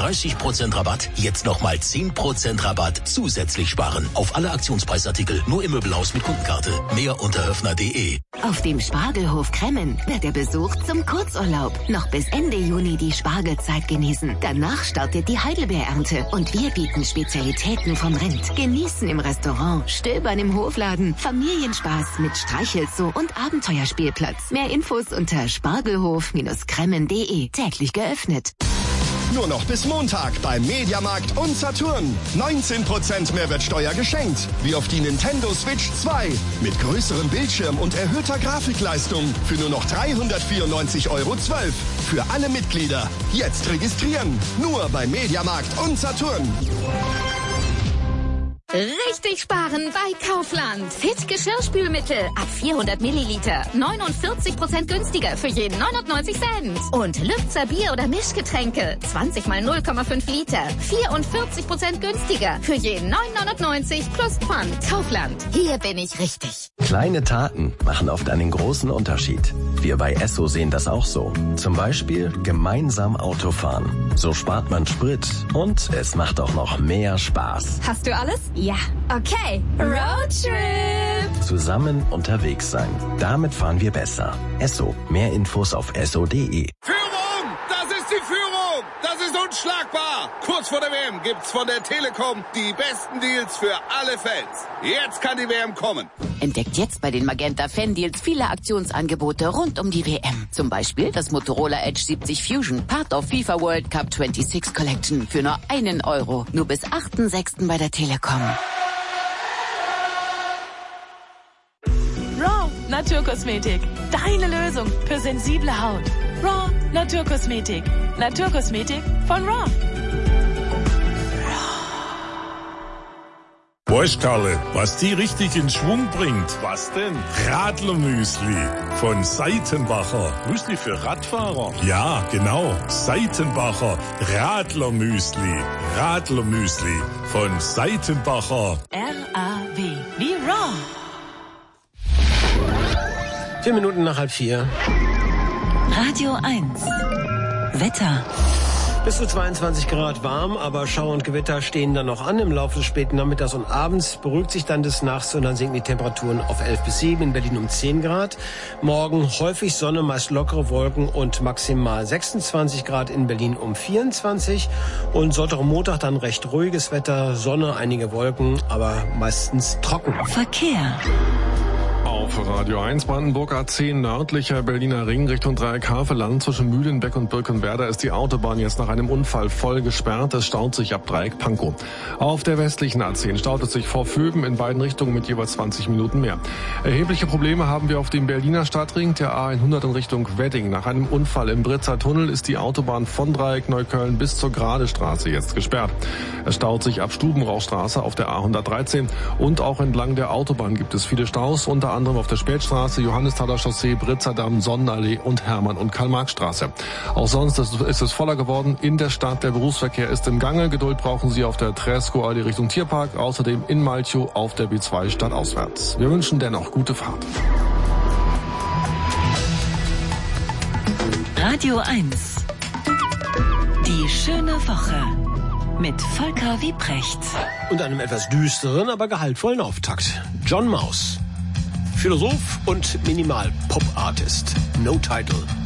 30% Rabatt, jetzt nochmal 10% Rabatt zusätzlich sparen. Auf alle Aktionspreisartikel, nur im Möbelhaus mit Kundenkarte. Mehr unter höfner.de. Auf dem Spargelhof Kremmen wird der Besuch zum Kurzurlaub. Noch bis Ende Juni die Spargelzeit genießen. Danach startet die Heidelbeerernte und wir bieten Spezialitäten vom Rind. Genießen im Restaurant, stöbern im Hofladen, Familienspaß mit Streichelzoo und Abenteuerspielplatz. Mehr Infos unter spargelhof-kremmen.de. Täglich geöffnet. Nur noch bis Montag beim Mediamarkt und Saturn. 19% Mehrwertsteuer geschenkt. Wie auf die Nintendo Switch 2. Mit größerem Bildschirm und erhöhter Grafikleistung. Für nur noch 394,12 €. Für alle Mitglieder. Jetzt registrieren. Nur beim Mediamarkt und Saturn. Richtig sparen bei Kaufland. Fit Geschirrspülmittel ab 400 Milliliter. 49% günstiger für jeden 99 Cent. Und Lübzer Bier- oder Mischgetränke. 20 mal 0,5 Liter. 44% günstiger für jeden 9,99 plus Pfand. Kaufland. Hier bin ich richtig. Kleine Taten machen oft einen großen Unterschied. Wir bei Esso sehen das auch so. Zum Beispiel gemeinsam Auto fahren. So spart man Sprit und es macht auch noch mehr Spaß. Hast du alles? Ja. Okay. Roadtrip. Zusammen unterwegs sein. Damit fahren wir besser. Esso. Mehr Infos auf esso.de. Führung! Das ist die Führung! Das ist unschlagbar! Kurz vor der WM gibt's von der Telekom die besten Deals für alle Fans. Jetzt kann die WM kommen. Entdeckt jetzt bei den Magenta Fan-Deals viele Aktionsangebote rund um die WM. Zum Beispiel das Motorola Edge 70 Fusion, Part of FIFA World Cup 26 Collection für nur €1. Nur bis 8.6. bei der Telekom. Raw Naturkosmetik. Deine Lösung für sensible Haut. Raw Naturkosmetik. Naturkosmetik von Raw. Weißt Karle, was die richtig in Schwung bringt? Was denn? Radlermüsli von Seitenbacher. Müsli für Radfahrer? Ja, genau. Seitenbacher Radlermüsli. Radlermüsli von Seitenbacher. R-A-W. Wie Raw. 4 Minuten nach 3:30. Radio 1. Wetter. Bis zu 22 Grad warm, aber Schauer und Gewitter stehen dann noch an. Im Laufe des späten Nachmittags und abends beruhigt sich dann des Nachts und dann sinken die Temperaturen auf 11 bis 7, in Berlin um 10 Grad. Morgen häufig Sonne, meist lockere Wolken und maximal 26 Grad, in Berlin um 24. Und Sonntag und Montag dann recht ruhiges Wetter, Sonne, einige Wolken, aber meistens trocken. Verkehr. Auf Radio 1 Brandenburg A10 nördlicher Berliner Ring Richtung Dreieck-Havelland zwischen Mühlenbeck und Birkenwerder ist die Autobahn jetzt nach einem Unfall voll gesperrt. Es staut sich ab Dreieck Pankow. Auf der westlichen A10 staut es sich vor Vöben in beiden Richtungen mit jeweils 20 Minuten mehr. Erhebliche Probleme haben wir auf dem Berliner Stadtring, der A100 in Richtung Wedding. Nach einem Unfall im Britzer Tunnel ist die Autobahn von Dreieck Neukölln bis zur Gradestraße jetzt gesperrt. Es staut sich ab Stubenrauchstraße auf der A113 und auch entlang der Autobahn gibt es viele Staus, unter anderem auf der Spätstraße, Johannisthaler Chaussee, Britzerdamm, Sonnenallee und Hermann- und Karl-Marx-Straße. Auch sonst ist es voller geworden in der Stadt. Der Berufsverkehr ist im Gange. Geduld brauchen Sie auf der Tresco-Allee Richtung Tierpark. Außerdem in Malchow auf der B2 stadtauswärts. Wir wünschen dennoch gute Fahrt. Radio 1. Die schöne Woche. Mit Volker Wiebrecht. Und einem etwas düsteren, aber gehaltvollen Auftakt. John Maus. Philosoph und Minimal-Pop-Artist. No Title.